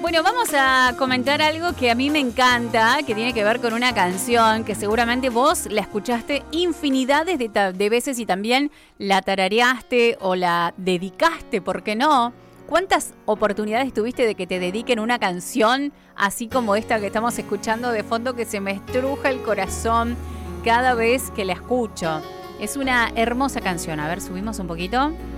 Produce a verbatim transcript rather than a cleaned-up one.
Bueno, vamos a comentar algo que a mí me encanta, que tiene que ver con una canción que seguramente vos la escuchaste infinidades de, ta- de veces y también la tarareaste o la dedicaste, ¿por qué no? ¿Cuántas oportunidades tuviste de que te dediquen una canción así como esta que estamos escuchando de fondo, que se me estruja el corazón cada vez que la escucho? Es una hermosa canción. A ver, subimos un poquito.